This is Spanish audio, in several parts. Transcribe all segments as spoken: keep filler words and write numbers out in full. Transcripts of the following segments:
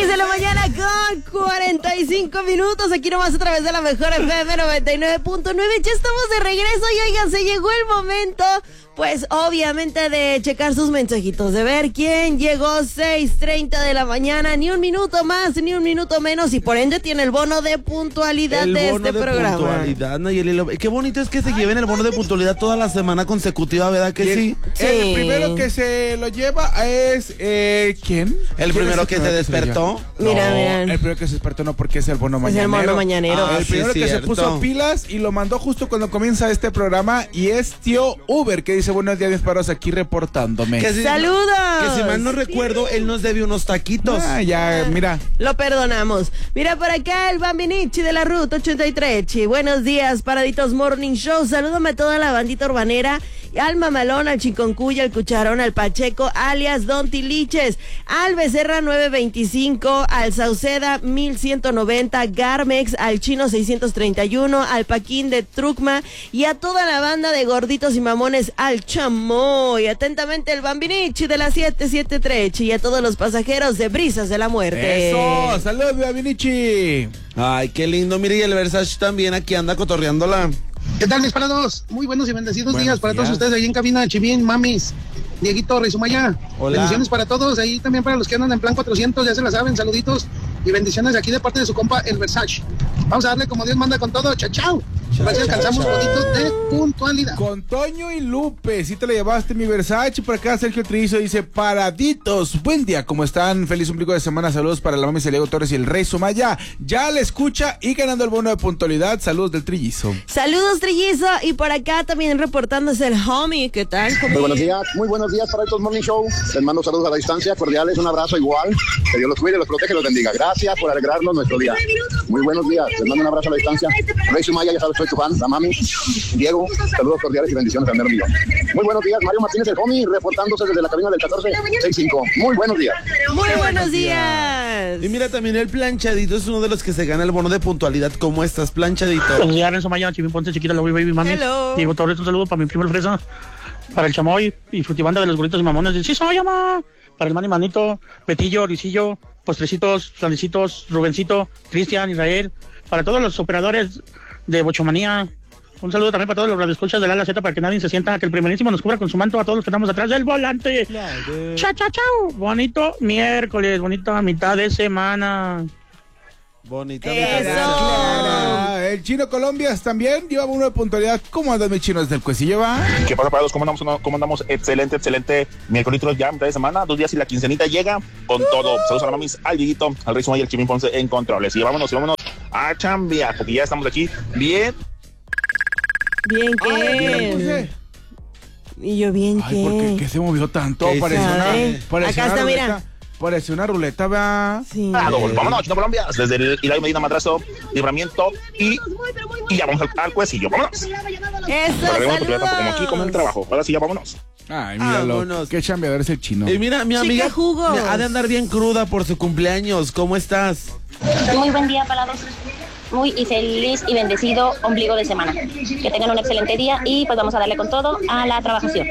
de la mañana con cuarenta y cinco minutos, aquí nomás a través de la mejor F M noventa y nueve punto nueve. Ya estamos de regreso y oigan, se llegó el momento, pues obviamente de checar sus mensajitos, de ver quién llegó seis treinta de la mañana, ni un minuto más, ni un minuto menos, y por ende tiene el bono de puntualidad el de bono este de programa. Puntualidad, Nayeli. Qué bonito es que se lleven el bono de puntualidad toda la semana consecutiva, ¿verdad que sí? Sí. El primero que se lo lleva es, eh, ¿quién? El ¿Quién primero es que se despertó. Mira, no, mira. el primero que se despertó no, porque es el bono Es mañanero. el bono mañanero. Ah, el sí, primero que cierto. se puso pilas y lo mandó justo cuando comienza este programa, y es tío Uber, que dice: buenos días, mis perros, aquí reportándome. Que si- ¡Saludos! Que si mal no recuerdo, él nos debe unos taquitos. Ah, ya, mira. Lo perdonamos. Mira por acá el Bambinichi de la Ruta ochenta y tres. Chi. Buenos días, Paraditos Morning Show. Salúdame a toda la bandita urbanera. Al Mamalón, al Chiconcuya, al Cucharón, al Pacheco, alias Don Tiliches, al Becerra nueve veinticinco, al Sauceda mil ciento noventa, Garmex, al Chino seiscientos treinta y uno, al Paquín de Trucma y a toda la banda de gorditos y mamones, al Chamoy. Atentamente el Bambinichi de la siete siete tres y a todos los pasajeros de Brisas de la Muerte. Eso, saludos, Bambinichi. Ay, qué lindo. Mire, y el Versace también aquí anda cotorreándola. ¿Qué tal, mis parados? Muy buenos y bendecidos Buenos días para días. todos ustedes ahí en cabina, Chivín, Mamis, Dieguito, Rizumaya. Hola. Bendiciones para todos, ahí también para los que andan en plan cuatrocientos, ya se la saben, saluditos y bendiciones aquí de parte de su compa, el Versace. Vamos a darle como Dios manda con todo, chao, chao. A ver si alcanzamos bonitos de puntualidad. Con Toño y Lupe, si te la llevaste, mi Versace. Por acá Sergio Trillizo dice: Paraditos, buen día, ¿cómo están? Feliz ombligo de semana, saludos para la mami Celego Torres y el Rey Sumaya. Ya le escucha y ganando el bono de puntualidad, saludos del Trillizo. Saludos, Trillizo, y por acá también reportándose el homie. ¿Qué tal, homie? Muy buenos días, muy buenos días para estos Morning Show. Les mando saludos a la distancia, cordiales, un abrazo igual. Que Dios los cuide, los protege, los bendiga. Gracias por alegrarnos nuestro día. Muy buenos días, les mando un abrazo a la distancia. Rey Sumaya, ya sabes, soy tu fan, la mami. Diego, saludos cordiales y bendiciones al mío. Muy buenos días, Mario Martínez, el homie, reportándose desde la cabina del catorce sesenta y cinco. Muy buenos días. Muy buenos días. Y mira, también el Planchadito es uno de los que se gana el bono de puntualidad. ¿Cómo estás, Planchadito? Buenos días, Renzo Maya, Chivín Ponce, Chiquita, la Baby Mami. Hello. Diego Torres, un saludo para mi primo el Fresa, para el Chamoy y Frutibanda de los Gorritos y Mamones. Sí, soy, mamá. Para el Mani Manito, Betillo, Risillo, Postrecitos, Flanecitos, Rubencito, Cristian, Israel. Para todos los operadores de Bochomanía. Un saludo también para todos los radioescuchas del Ala Z, para que nadie se sienta, que el primerísimo nos cubra con su manto a todos los que estamos atrás del volante. Chao, chao, chao. Bonito miércoles, bonita mitad de semana. Bonita. Eso. Clara. El Chino Colombias también lleva uno de puntualidad. ¿Cómo andan, mis chinos del Cuecillo, va? ¿Qué pasa, parados? ¿Cómo andamos? ¿Cómo andamos? Excelente, excelente. Miércoles ya, mitad de semana, dos días y la quincenita llega con todo. Saludos a la mamis, al Dieguito, al Rey Sumaya y al Chivín Ponce en controles. Y vámonos, y vámonos a chambear, porque ya estamos aquí bien. Bien, Ay, ¿qué? Y yo bien, Ay, ¿por qué, ¿qué? qué se movió tanto? ¿Qué Parece hizo? una, Sabe. parece Acá una está, ruleta. mira. Parece una ruleta, va. Sí. Parados, vámonos, Chino Colombia, desde el Hilario Medina Madrazo, Libramiento y, y ya vamos al, al Cuecillo. Vámonos. Eso, Para porque ya tampoco como aquí con el saludos. trabajo. Ahora sí, ya vámonos. Ay, míralo. Vámonos. Qué chambeador es el Chino. Y mira, mi Chica amiga jugos. ha de andar bien cruda por su cumpleaños. ¿Cómo estás? Muy buen día para los muy y feliz y bendecido ombligo de semana. Que tengan un excelente día y pues vamos a darle con todo a la trabajación.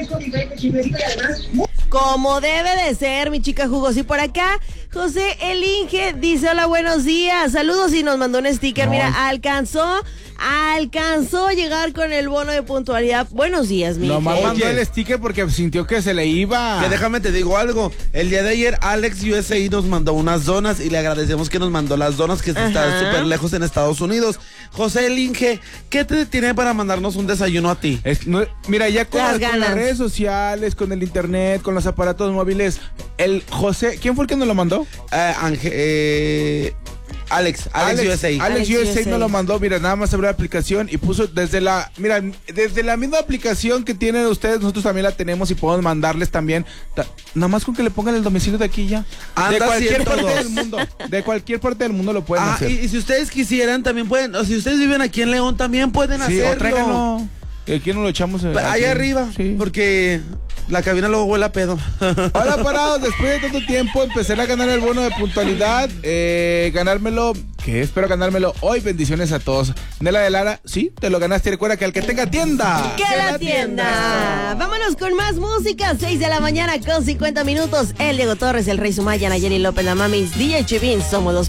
Como debe de ser, mi chica jugos. Y por acá, José El Inge dice: hola, buenos días, saludos, y nos mandó un sticker. No. Mira, alcanzó, alcanzó a llegar con el bono de puntualidad. Buenos días, mi Nomás Inge. mandó Oye. el sticker porque sintió que se le iba. Que déjame te digo algo. El día de ayer Alex U S A nos mandó unas donas y le agradecemos que nos mandó las donas, que Ajá. está súper lejos en Estados Unidos. José El Inge, ¿qué te tiene para mandarnos un desayuno a ti? Es- no, mira, ya con, Las con las ganas. redes sociales, con el internet, con los aparatos móviles, el José, ¿quién fue el que nos lo mandó? Eh, Ángel, eh, Alex, Alex, U S A. Alex, Alex U S A U S A nos lo mandó, mira, nada más abrió la aplicación y puso desde la, mira, desde la misma aplicación que tienen ustedes, nosotros también la tenemos y podemos mandarles también, ta- nada más con que le pongan el domicilio de aquí ya. Anda de cualquier ciento parte dos. del mundo, de cualquier parte del mundo lo pueden Ah, hacer. y, y si ustedes quisieran también pueden, o si ustedes viven aquí en León también pueden Sí, o hacerlo. tráiganlo. Aquí no lo echamos eh, Allá aquí. arriba, Sí. porque La cabina luego huele a pedo. Hola, parados, después de tanto tiempo empecé a ganar el bono de puntualidad, eh, ganármelo, que espero ganármelo hoy. Bendiciones a todos. Nela de Lara, sí, te lo ganaste. Recuerda que al que tenga tienda, ¡que la tienda! Vámonos con más música. seis de la mañana con cincuenta minutos. El Diego Torres, el Rey Sumaya, Nayeli López, la Mamis, D J Chivin, somos los